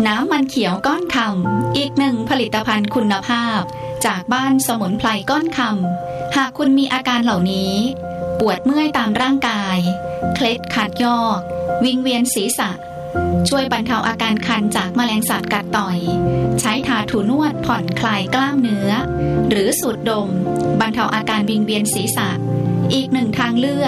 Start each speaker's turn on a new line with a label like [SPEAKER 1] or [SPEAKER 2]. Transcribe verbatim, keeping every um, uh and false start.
[SPEAKER 1] น้ำมันเขียวก้อนคำอีกหนึ่งผลิตภัณฑ์คุณภาพจากบ้านสมุนไพรก้อนคำหากคุณมีอาการเหล่านี้ปวดเมื่อยตามร่างกายเคล็ดขัดยอกวิงเวียนศีรษะช่วยบรรเทาอาการคันจากแมลงสัตว์กัดต่อยใช้ทาถูนวดผ่อนคลายกล้ามเนื้อหรือสูดดมบรรเทาอาการวิงเวียนศีรษะอีกหนึ่งทางเลือก